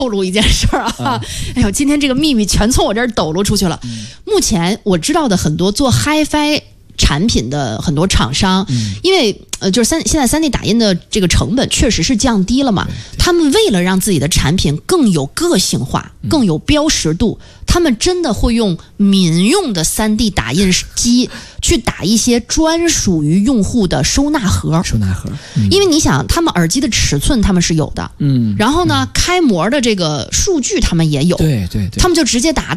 透露一件事儿啊，哎呦，今天这个秘密全从我这儿抖露出去了。目前我知道的很多做 HiFi 产品的很多厂商，因为就是现在3D 打印的这个成本确实是降低了嘛，他们为了让自己的产品更有个性化、更有标识度，他们真的会用民用的3D 打印机去打一些专属于用户的收纳盒。因为你想，他们耳机的尺寸他们是有的，然后呢，开模的这个数据他们也有， 对， 他们就直接打